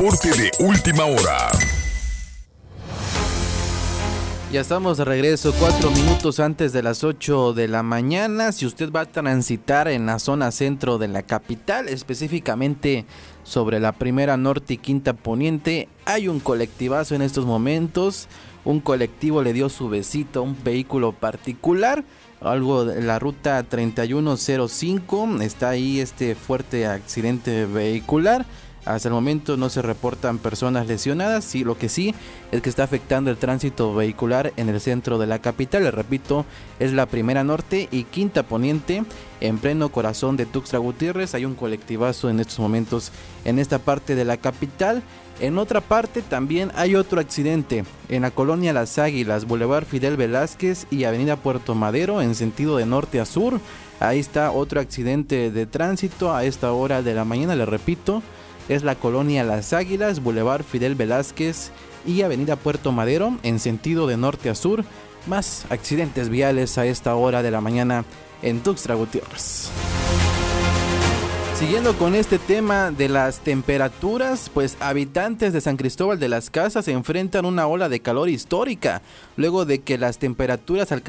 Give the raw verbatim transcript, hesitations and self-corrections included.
reporte de última hora. Ya estamos de regreso, cuatro minutos antes de las ocho de la mañana. Si usted va a transitar en la zona centro de la capital, específicamente sobre la primera norte y quinta poniente, hay un colectivazo en estos momentos. Un colectivo le dio su besito a un vehículo particular, algo de la ruta treinta y uno cero cinco. Está ahí este fuerte accidente vehicular. Hasta el momento no se reportan personas lesionadas, sí, lo que sí es que está afectando el tránsito vehicular en el centro de la capital. Les repito, es la primera norte y quinta poniente, en pleno corazón de Tuxtla Gutiérrez. Hay un colectivazo en estos momentos en esta parte de la capital. En otra parte también hay otro accidente, en la colonia Las Águilas, Boulevard Fidel Velázquez y Avenida Puerto Madero, en sentido de norte a sur. Ahí está otro accidente de tránsito a esta hora de la mañana, les repito. Es la colonia Las Águilas, Boulevard Fidel Velázquez y Avenida Puerto Madero en sentido de norte a sur. Más accidentes viales a esta hora de la mañana en Tuxtla Gutiérrez. Siguiendo con este tema de las temperaturas, pues habitantes de San Cristóbal de las Casas se enfrentan a una ola de calor histórica luego de que las temperaturas alcanzaron